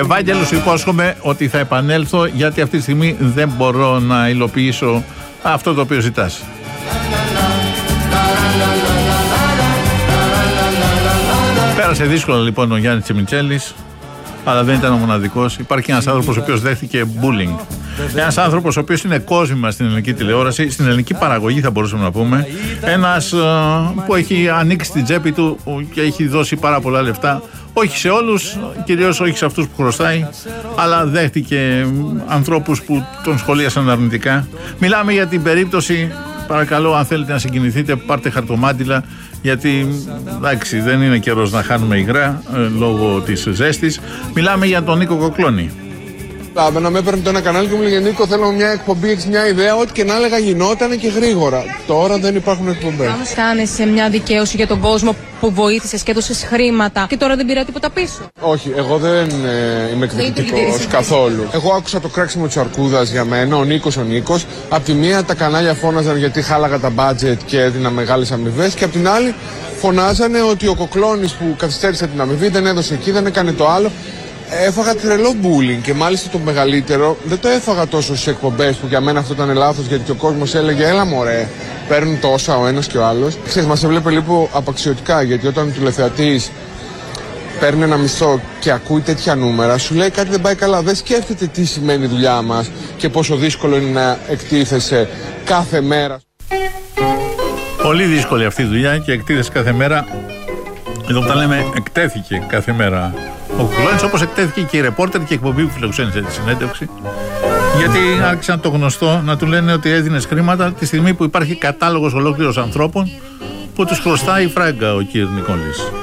Ευάγγελο, σου υπόσχομαι ότι θα επανέλθω, γιατί αυτή τη στιγμή δεν μπορώ να υλοποιήσω αυτό το οποίο ζητάς. Πέρασε δύσκολα λοιπόν ο Γιάννης Τσιμιτσέλης, αλλά δεν ήταν ο μοναδικός. Υπάρχει ένας άνθρωπος ο οποίος δέχτηκε bullying. Ένας άνθρωπος ο οποίος είναι κόσμημα στην ελληνική τηλεόραση, στην ελληνική παραγωγή θα μπορούσαμε να πούμε. Ένας που έχει ανοίξει την τσέπη του και έχει δώσει πάρα πολλά λεφτά. Όχι σε όλους, κυρίως όχι σε αυτούς που χρωστάει, αλλά δέχτηκε ανθρώπους που τον σχολίασαν αρνητικά. Μιλάμε για την περίπτωση, παρακαλώ, αν θέλετε να συγκινηθείτε, πάρτε χαρτομάτιλα, γιατί εντάξει, δεν είναι καιρός να χάνουμε υγρά λόγω της ζέστης. Μιλάμε για τον Νίκο Κοκλώνη. Να με έπαιρνε το ένα κανάλι και μου λέγε Νίκο, θέλω μια εκπομπή, έχεις μια ιδέα, ό,τι και να έλεγα γινόταν και γρήγορα. Τώρα δεν υπάρχουν εκπομπές. Θα μας κάνεις μια δικαίωση για τον κόσμο που βοήθησες και έδωσες χρήματα και τώρα δεν πήρα τίποτα πίσω? Όχι, εγώ δεν είμαι εκδικητικός καθόλου. Εγώ άκουσα το κράξιμο της αρκούδας για μένα, ο Νίκος. Απ' τη μία τα κανάλια φώναζαν γιατί χάλαγα τα budget και έδινα μεγάλες αμοιβές, και απ' την άλλη φωνάζανε ότι ο Κοκλώνης που καθυστέρησε την αμοιβή δεν έδωσε εκεί, δεν έκανε το άλλο. Έφαγα τρελό bullying, και μάλιστα το μεγαλύτερο δεν το έφαγα τόσο στις εκπομπές που για μένα αυτό ήταν λάθος, γιατί και ο κόσμος έλεγε έλα μωρέ, παίρνουν τόσα ο ένας και ο άλλος. Ξέρεις, μας έβλεπε λίγο απαξιωτικά, γιατί όταν ο τηλεθεατής παίρνει ένα μισθό και ακούει τέτοια νούμερα, σου λέει κάτι δεν πάει καλά. Δεν σκέφτεται τι σημαίνει η δουλειά μας και πόσο δύσκολο είναι να εκτίθεσαι κάθε μέρα. Πολύ δύσκολη αυτή η δουλειά και εκτίθεσαι κάθε μέρα. Εδώ που τα λέμε, εκτέθηκε κάθε μέρα ο Κοκλώνης, όπως εκτέθηκε και η ρεπόρτερ και η εκπομπή που φιλοξένησε τη συνέντευξη. Γιατί άρχισαν το γνωστό να του λένε ότι έδινες χρήματα τη στιγμή που υπάρχει κατάλογος ολόκληρος ανθρώπων που τους χρωστάει η φράγκα ο κ. Νικόλης.